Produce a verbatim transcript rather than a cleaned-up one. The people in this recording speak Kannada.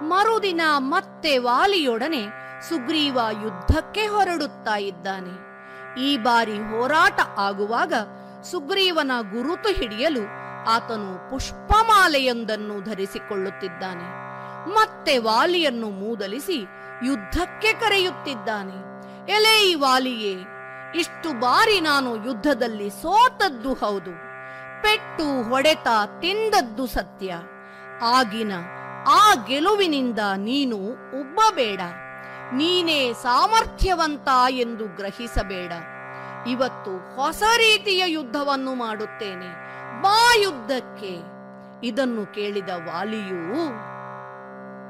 ಮರುದಿನ ಮತ್ತೆ ವಾಲಿಯೊಡನೆ ಸುಗ್ರೀವ ಯುದ್ಧಕ್ಕೆ ಹೊರಡುತ್ತಾ ಇದ್ದಾನೆ. ಈ ಬಾರಿ ಹೋರಾಟ ಆಗುವಾಗ ಸುಗ್ರೀವನ ಗುರುತು ಹಿಡಿಯಲು ಆತನು ಪುಷ್ಪಮಾಲೆಯೊಂದನ್ನು ಧರಿಸಿಕೊಳ್ಳುತ್ತಿದ್ದಾನೆ. ಮತ್ತೆ ವಾಲಿಯನ್ನು ಮೂದಲಿಸಿ ಯುದ್ಧಕ್ಕೆ ಕರೆಯುತ್ತಿದ್ದಾನೆ. ಎಲೇ ವಾಲಿಯೇ, ಇಷ್ಟು ಬಾರಿ ನಾನು ಯುದ್ಧದಲ್ಲಿ ಸೋತದ್ದು ಹೌದು, ಪೆಟ್ಟು ಹೊಡೆತ ತಿಂದದ್ದು ಸತ್ಯ. ಆಗಿನ ಆ ಗೆಲುವಿನಿಂದ ನೀನು ಉಬ್ಬಬೇಡ, ನೀನೇ ಸಾಮರ್ಥ್ಯವಂತ ಎಂದು ಗ್ರಹಿಸಬೇಡ. ಇವತ್ತು ಹೊಸ ರೀತಿಯ ಯುದ್ಧವನ್ನು ಮಾಡುತ್ತೇನೆ, ಬಾ ಯುದ್ಧಕ್ಕೆ. ಇದನ್ನು ಕೇಳಿದ ವಾಲಿಯು